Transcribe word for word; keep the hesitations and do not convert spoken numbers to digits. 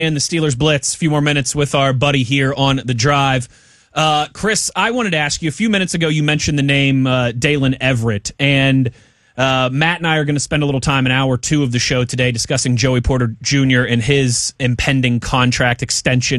and the Steelers Blitz. A few more minutes with our buddy here on The Drive. Uh, Chris, I wanted to ask you, a few minutes ago you mentioned the name uh, Daylen Everett, and uh, Matt and I are going to spend a little time in hour two of the show today discussing Joey Porter Junior and his impending contract extension